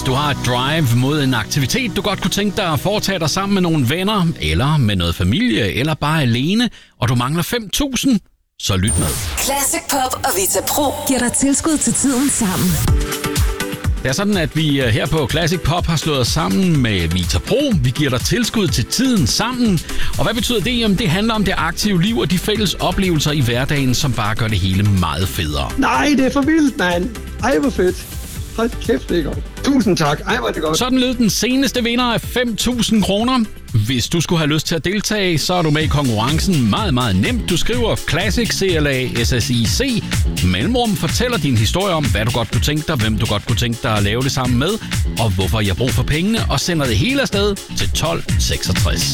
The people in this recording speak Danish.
du har et drive mod en aktivitet, du godt kunne tænke dig at foretage dig sammen med nogle venner, eller med noget familie, eller bare alene, og du mangler 5.000, så lyt med. Classic Pop og Vita Pro giver dig tilskud til tiden sammen. Det er sådan, at vi her på Classic Pop har slået os sammen med Vita Pro. Vi giver dig tilskud til tiden sammen. Og hvad betyder det? Jamen, det handler om det aktive liv og de fælles oplevelser i hverdagen, som bare gør det hele meget federe. Nej, det er for vildt, mand. Ej, hvor fedt. Hold kæft, det er godt. Tusind tak. Ej, hvor er det godt. Sådan lød den seneste vinder af 5.000 kroner. Hvis du skulle have lyst til at deltage, så er du med i konkurrencen meget, meget nemt. Du skriver Classic CLASSIC. Mellemrum fortæller din historie om, hvad du godt kunne tænke dig, hvem du godt kunne tænke dig at lave det sammen med, og hvorfor jeg har brug for pengene, og sender det hele afsted til 1266.